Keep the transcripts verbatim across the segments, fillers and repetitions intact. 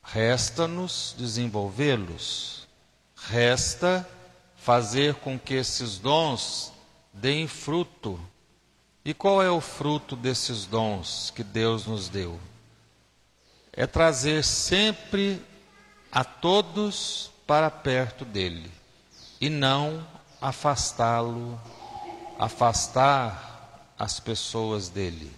Resta-nos desenvolvê-los, resta fazer com que esses dons deem fruto. E qual é o fruto desses dons que Deus nos deu? É trazer sempre a todos para perto dele, e não afastá-lo, afastar as pessoas dele.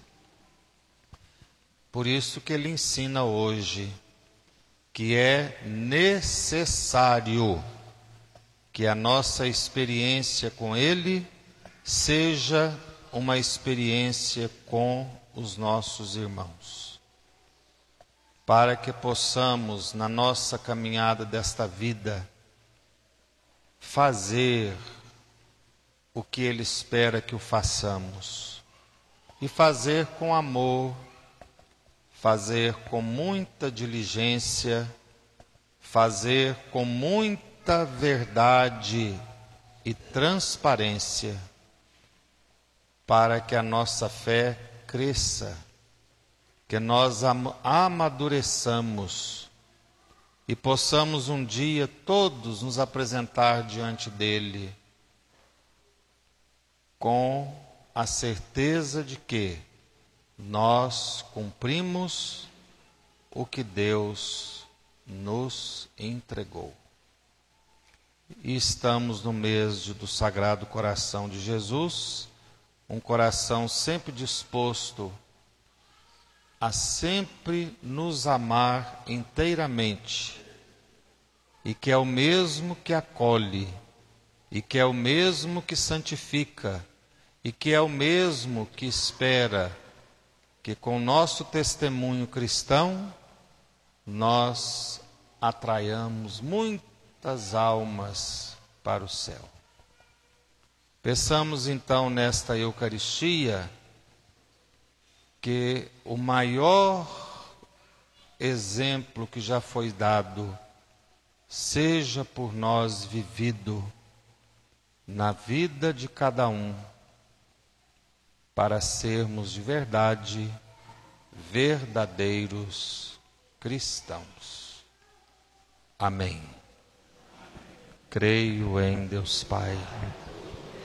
Por isso que ele ensina hoje que é necessário que a nossa experiência com ele seja uma experiência com os nossos irmãos, para que possamos, na nossa caminhada desta vida, fazer o que ele espera que o façamos, e fazer com amor, fazer com muita diligência, fazer com muita verdade e transparência, para que a nossa fé cresça, que nós am- amadureçamos e possamos um dia todos nos apresentar diante dele com a certeza de que nós cumprimos o que Deus nos entregou. E estamos no mês do Sagrado Coração de Jesus, um coração sempre disposto a sempre nos amar inteiramente, e que é o mesmo que acolhe, e que é o mesmo que santifica, e que é o mesmo que espera que com o nosso testemunho cristão nós atraiamos muitas almas para o céu. Peçamos então nesta Eucaristia que o maior exemplo que já foi dado seja por nós vivido na vida de cada um, para sermos de verdade verdadeiros cristãos. Amém. Creio em Deus Pai,